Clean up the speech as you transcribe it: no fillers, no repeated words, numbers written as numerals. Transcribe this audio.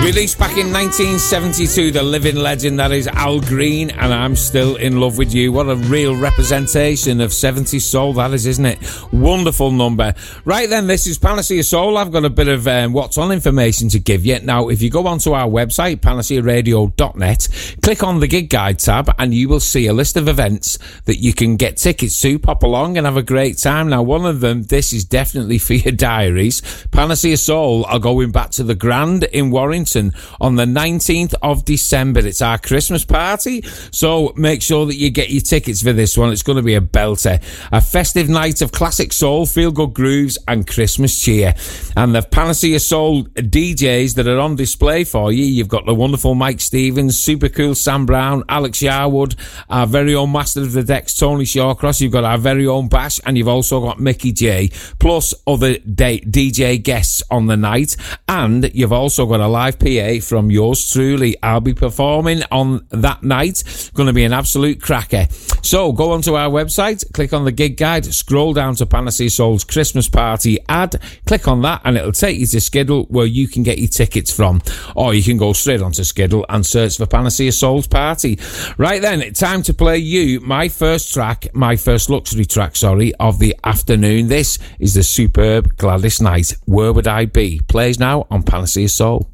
Released back in 1972, the living legend that is Al Green, and I'm Still in Love with You. What a real representation of 70s soul that is, isn't it? Wonderful number. Right then, this is Panacea Soul. I've got a bit of what's on information to give you. Now, if you go onto our website, panacearadio.net, click on the gig guide tab, and you will see a list of events that you can get tickets to. Pop along and have a great time. Now, one of them, this is definitely for your diaries. Panacea Soul are going back to the Grand in Warrington on the 19th of December. It's our Christmas party, so make sure that you get your tickets for this one. It's going to be a belter. A festive night of classic soul, feel-good grooves and Christmas cheer. And the Panacea Soul DJs that are on display for you, you've got the wonderful Mike Stevens, super cool Sam Brown, Alex Yarwood, our very own master of the decks, Tony Shawcross. You've got our very own Bash, and you've also got Mickey J, plus other DJ guests on the night. And you've also got a live PA from yours truly. I'll be performing on that night. Going to be an absolute cracker. So go onto our website, click on the gig guide, scroll down to Panacea Soul's Christmas party ad, click on that, and it'll take you to Skiddle where you can get your tickets from. Or you can go straight onto Skiddle and search for Panacea Soul's party. Right then, time to play you my first luxury track, of the afternoon. This is the superb Gladys Knight, Where Would I Be? Plays now on Panacea Soul.